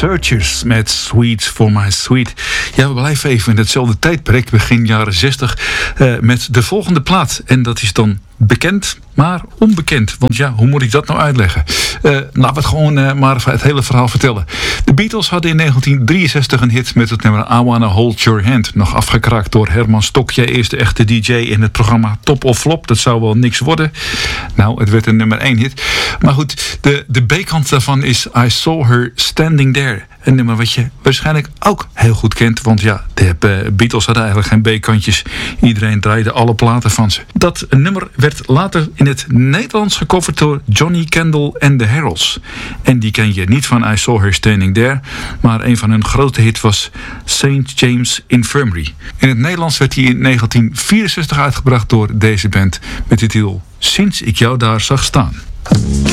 Searchers met Sweet for My Sweet. Ja, we blijven even in hetzelfde tijdperk, begin jaren 60, met de volgende plaat. En dat is dan bekend, maar onbekend. Want ja, hoe moet ik dat nou uitleggen? Laten we het gewoon maar het hele verhaal vertellen. De Beatles hadden in 1963 een hit met het nummer I Wanna Hold Your Hand. Nog afgekraakt door Herman Stokje, eerste echte DJ in het programma Top of Flop. Dat zou wel niks worden. Nou, het werd een nummer 1 hit. Maar goed, de B-kant daarvan is I Saw Her Standing There. Een nummer wat je waarschijnlijk ook heel goed kent. Want ja, de Beatles hadden eigenlijk geen B-kantjes. Iedereen draaide alle platen van ze. Dat nummer werd later in het Nederlands gecoverd door Johnny Kendall en de Heralds. En die ken je niet van I Saw Her Standing There. Maar een van hun grote hits was St. James Infirmary. In het Nederlands werd hij in 1964 uitgebracht door deze band. Met de titel Sinds ik jou daar zag staan.